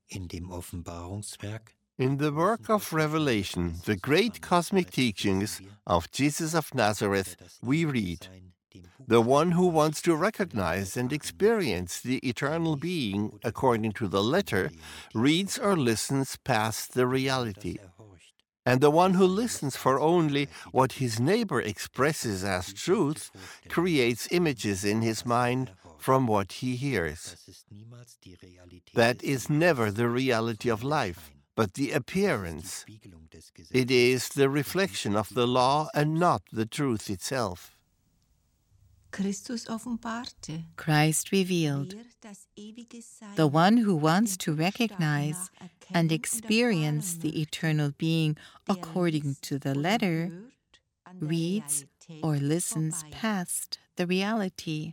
In the work of Revelation, the great cosmic teachings of Jesus of Nazareth, we read, "The one who wants to recognize and experience the eternal being according to the letter reads or listens past the reality. And the one who listens for only what his neighbor expresses as truth creates images in his mind from what he hears. That is never the reality of life, but the appearance. It is the reflection of the law and not the truth itself." Christ revealed, the one who wants to recognize and experience the eternal being according to the letter reads or listens past the reality.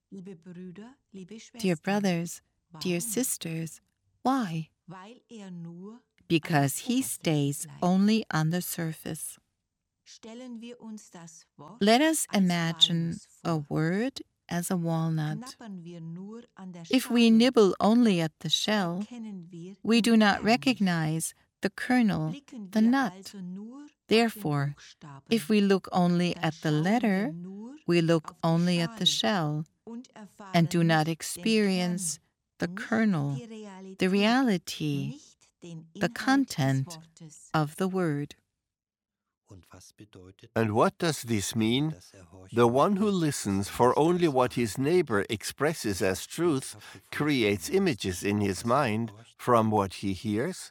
Dear brothers, dear sisters, why? Because he stays only on the surface. Let us imagine a word as a walnut. If we nibble only at the shell, we do not recognize the kernel, the nut. Therefore, if we look only at the letter, we look only at the shell and do not experience the kernel, the reality, the content of the word. And what does this mean? The one who listens for only what his neighbor expresses as truth creates images in his mind from what he hears?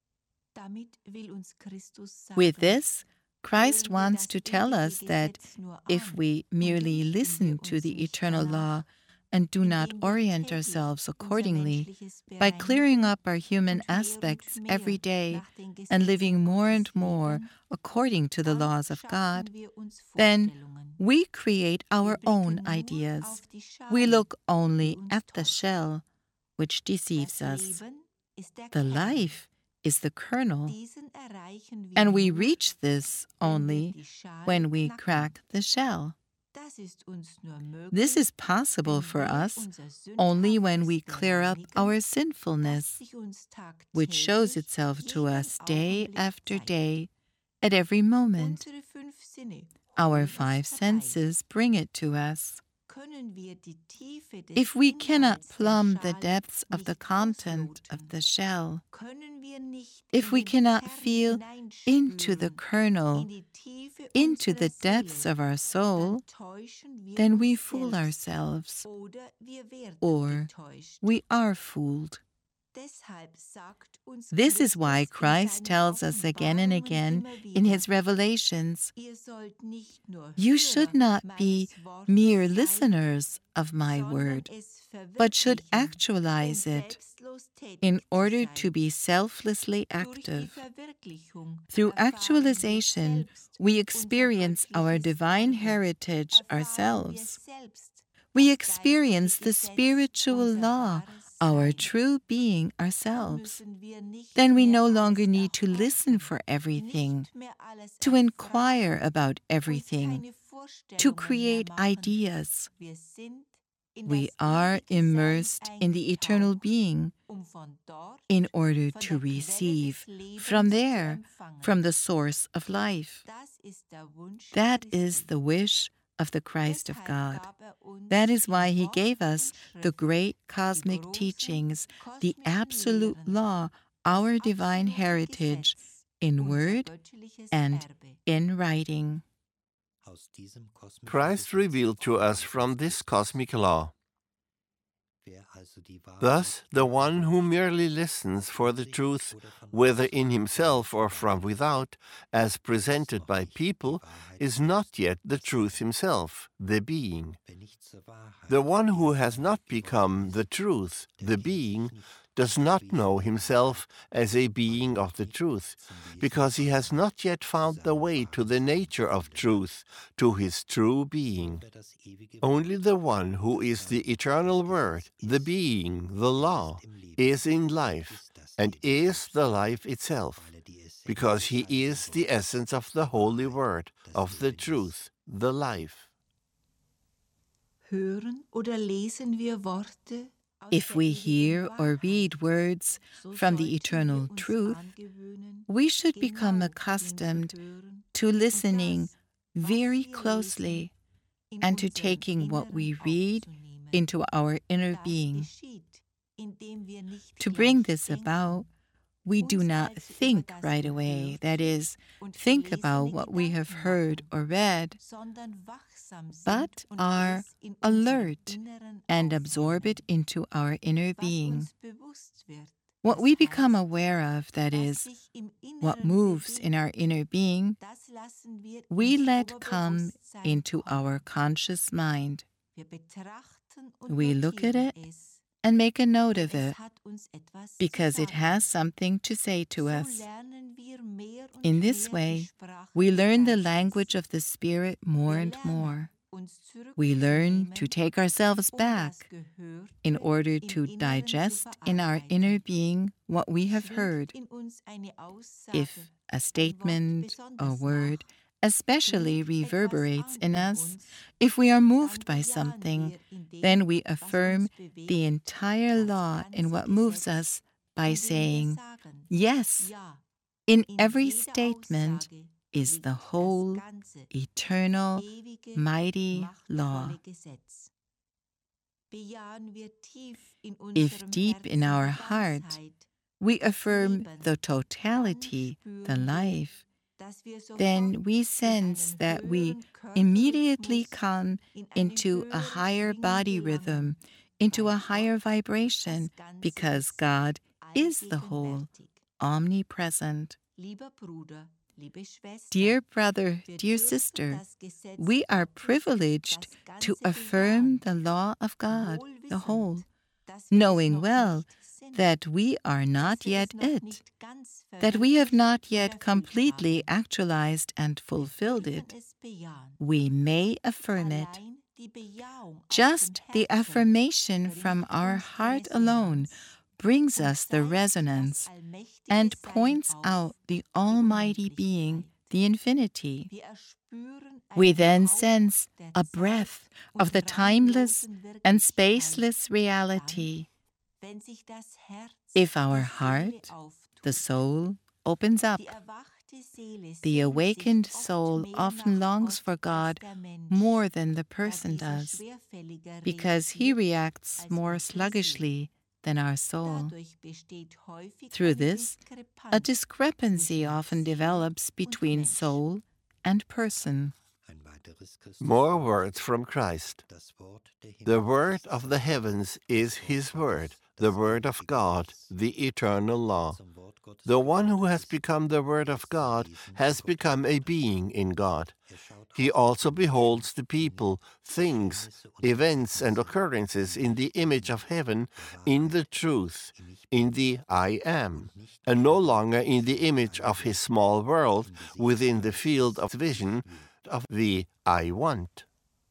With this, Christ wants to tell us that if we merely listen to the eternal law and do not orient ourselves accordingly, by clearing up our human aspects every day and living more and more according to the laws of God, then we create our own ideas. We look only at the shell, which deceives us. The life is the kernel, and we reach this only when we crack the shell. This is possible for us only when we clear up our sinfulness, which shows itself to us day after day, at every moment. Our 5 senses bring it to us. If we cannot plumb the depths of the content of the shell, if we cannot feel into the kernel, into the depths of our soul, then we fool ourselves, or we are fooled. This is why Christ tells us again and again in his revelations, "You should not be mere listeners of my word, but should actualize it in order to be selflessly active." Through actualization, we experience our divine heritage ourselves. We experience the spiritual law, our true being ourselves. Then we no longer need to listen for everything, to inquire about everything, to create ideas. We are immersed in the eternal being in order to receive from there, from the source of life. That is the wish of the Christ of God. That is why he gave us the great cosmic teachings, the absolute law, our divine heritage, in word and in writing. Christ revealed to us from this cosmic law. Thus, the one who merely listens for the truth, whether in himself or from without, as presented by people, is not yet the truth himself, the being. The one who has not become the truth, the being, does not know himself as a being of the truth, because he has not yet found the way to the nature of truth, to his true being. Only the one who is the eternal Word, the being, the law, is in life, and is the life itself, because he is the essence of the Holy Word, of the truth, the life. Hören oder lesen wir Worte, If we hear or read words from the eternal truth, we should become accustomed to listening very closely and to taking what we read into our inner being. To bring this about, we do not think right away, that is, think about what we have heard or read, but are alert and absorb it into our inner being. What we become aware of, that is, what moves in our inner being, we let come into our conscious mind. We look at it and make a note of it, because it has something to say to us. In this way, we learn the language of the Spirit more and more. We learn to take ourselves back in order to digest in our inner being what we have heard. If a statement, a word, especially reverberates in us, if we are moved by something, then we affirm the entire law in what moves us by saying, yes, in every statement is the whole, eternal, mighty law. If deep in our heart we affirm the totality, the life, then we sense that we immediately come into a higher body rhythm, into a higher vibration, because God is the whole, omnipresent. Dear brother, dear sister, we are privileged to affirm the law of God, the whole, knowing well that we are not yet it, that we have not yet completely actualized and fulfilled it. We may affirm it. Just the affirmation from our heart alone brings us the resonance and points out the Almighty Being, the Infinity. We then sense a breath of the timeless and spaceless reality. If our heart, the soul, opens up, the awakened soul often longs for God more than the person does, because he reacts more sluggishly than our soul. Through this, a discrepancy often develops between soul and person. More words from Christ. The word of the heavens is his word, the word of God, the eternal law. The one who has become the word of God has become a being in God. He also beholds the people, things, events, and occurrences in the image of heaven, in the truth, in the I am, and no longer in the image of his small world within the field of vision of the I want.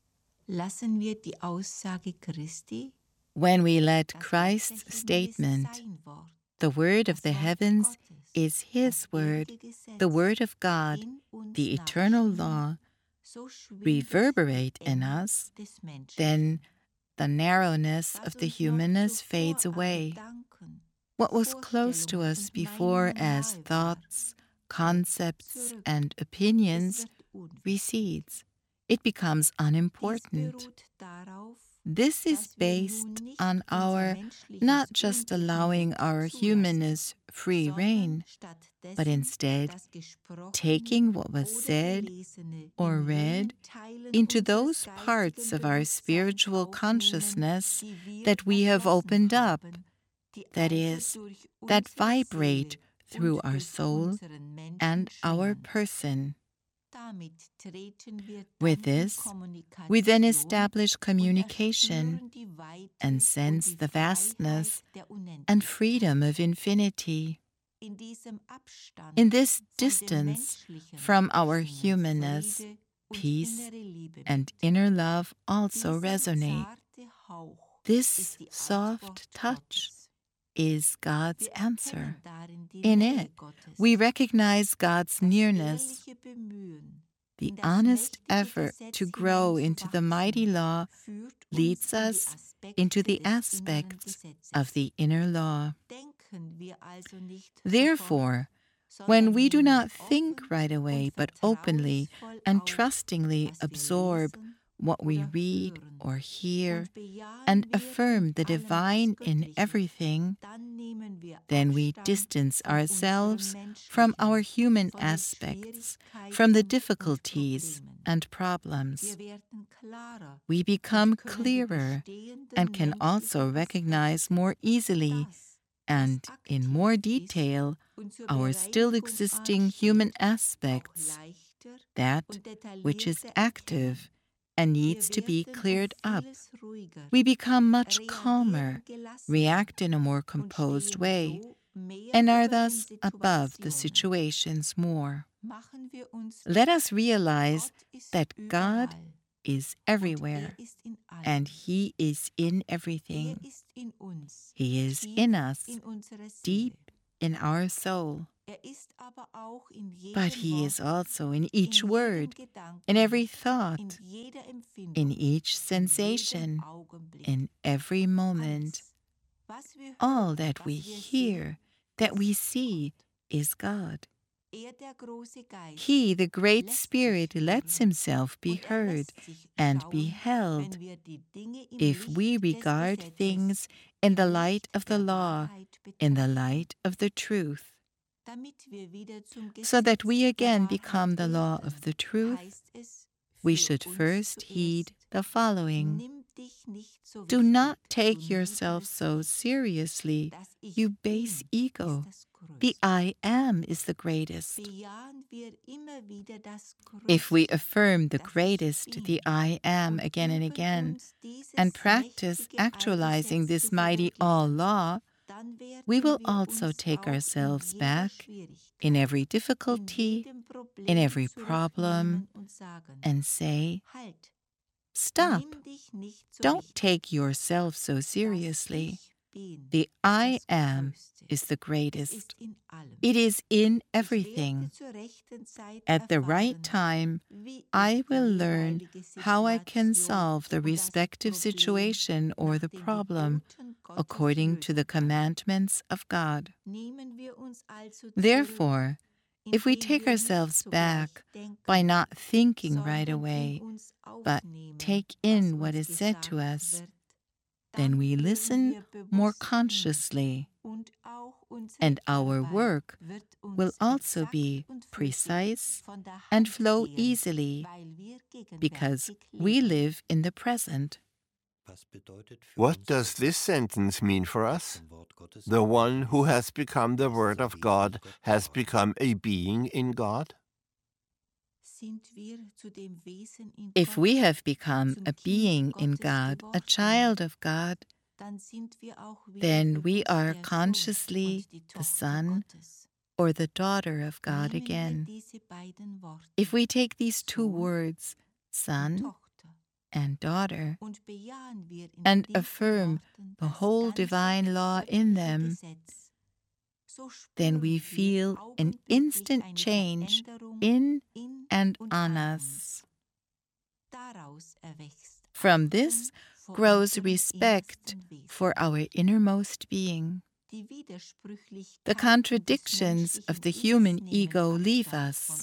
When we let Christ's statement, the word of the heavens is his word, the word of God, the eternal law, reverberate in us, then the narrowness of the humanness fades away. What was close to us before as thoughts, concepts, and opinions recedes. It becomes unimportant. This is based on our not just allowing our humanness free rein, but instead taking what was said or read into those parts of our spiritual consciousness that we have opened up, that is, that vibrate through our soul and our person. With this, we then establish communication and sense the vastness and freedom of infinity. In this distance from our humanness, peace and inner love also resonate. This soft touch is God's answer. In it, we recognize God's nearness. The honest effort to grow into the mighty law leads us into the aspects of the inner law. Therefore, when we do not think right away, but openly and trustingly absorb what we read or hear and affirm the divine in everything, then we distance ourselves from our human aspects, from the difficulties and problems. We become clearer and can also recognize more easily and in more detail our still existing human aspects, that which is active and needs to be cleared up. We become much calmer, react in a more composed way, and are thus above the situations more. Let us realize that God is everywhere, and He is in everything. He is in us, deep in our soul. But He is also in each word, in every thought, in each sensation, in every moment. All that we hear, that we see, is God. He, the Great Spirit, lets Himself be heard and beheld if we regard things in the light of the law, in the light of the truth. So that we again become the law of the truth, we should first heed the following. Do not take yourself so seriously, you base ego. The I am is the greatest. If we affirm the greatest, the I am, again and again, and practice actualizing this mighty all-law, we will also take ourselves back in every difficulty, in every problem, and say, "Stop! Don't take yourself so seriously. The I am is the greatest. It is in everything. At the right time, I will learn how I can solve the respective situation or the problem according to the commandments of God." Therefore, if we take ourselves back by not thinking right away, but take in what is said to us, then we listen more consciously, and our work will also be precise and flow easily, because we live in the present. What does this sentence mean for us? The one who has become the Word of God has become a being in God? If we have become a being in God, a child of God, then we are consciously the son or the daughter of God again. If we take these two words, son and daughter, and affirm the whole divine law in them, then we feel an instant change in and on us. From this grows respect for our innermost being. The contradictions of the human ego leave us.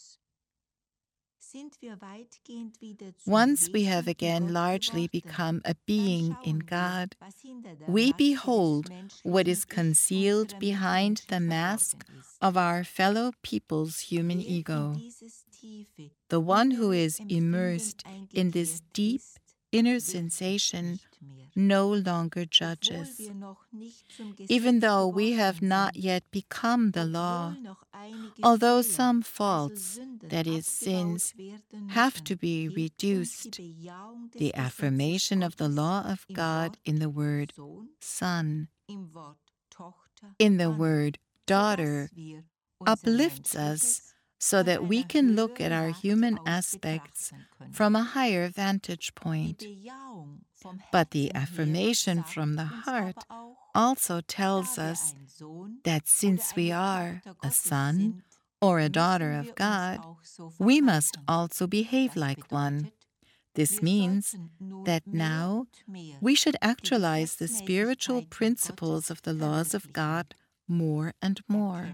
Once we have again largely become a being in God, we behold what is concealed behind the mask of our fellow people's human ego. The one who is immersed in this deep inner sensation no longer judges. Even though we have not yet become the law, although some faults, that is, sins, have to be reduced, the affirmation of the law of God in the word son, in the word daughter, uplifts us so that we can look at our human aspects from a higher vantage point. But the affirmation from the heart also tells us that since we are a son or a daughter of God, we must also behave like one. This means that now we should actualize the spiritual principles of the laws of God more and more.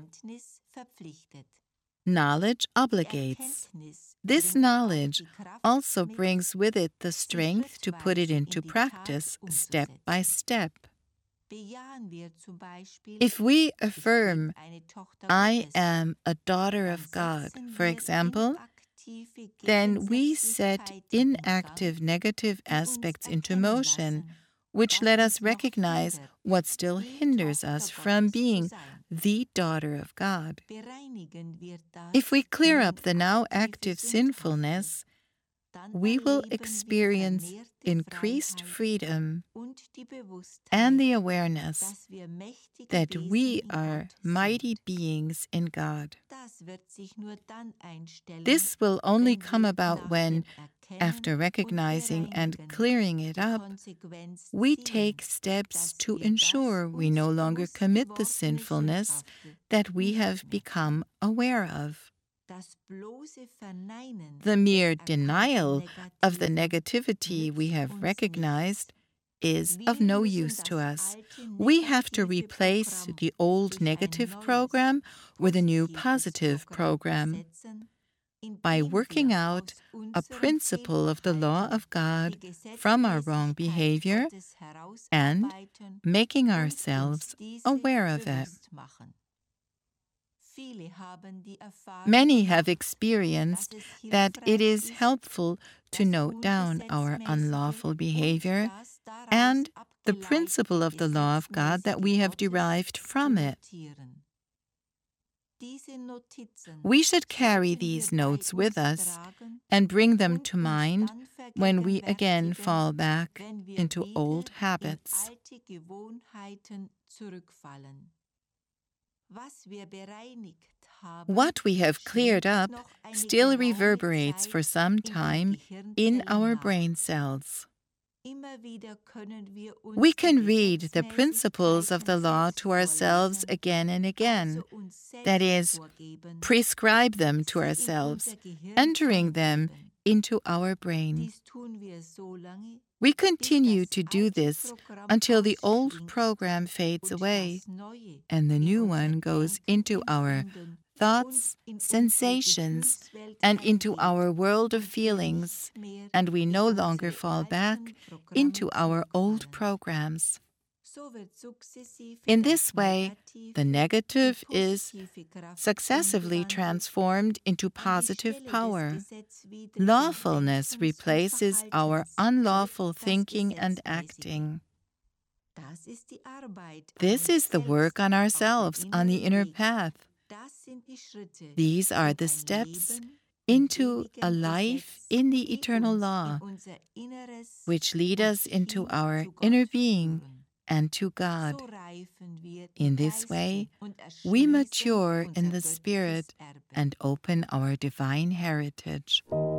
Knowledge obligates. This knowledge also brings with it the strength to put it into practice step by step. If we affirm, "I am a daughter of God," for example, then we set inactive negative aspects into motion, which let us recognize what still hinders us from being the daughter of God. If we clear up the now active sinfulness, we will experience increased freedom and the awareness that we are mighty beings in God. This will only come about when, after recognizing and clearing it up, we take steps to ensure we no longer commit the sinfulness that we have become aware of. The mere denial of the negativity we have recognized is of no use to us. We have to replace the old negative program with a new positive program. By working out a principle of the law of God from our wrong behavior and making ourselves aware of it. Many have experienced that it is helpful to note down our unlawful behavior and the principle of the law of God that we have derived from it. We should carry these notes with us and bring them to mind when we again fall back into old habits. What we have cleared up still reverberates for some time in our brain cells. We can read the principles of the law to ourselves again and again, that is, prescribe them to ourselves, entering them into our brain. We continue to do this until the old program fades away and the new one goes into our thoughts, sensations, and into our world of feelings, and we no longer fall back into our old programs. In this way, the negative is successively transformed into positive power. Lawfulness replaces our unlawful thinking and acting. This is the work on ourselves on the inner path. These are the steps into a life in the eternal law, which lead us into our inner being and to God. In this way, we mature in the Spirit and open our divine heritage.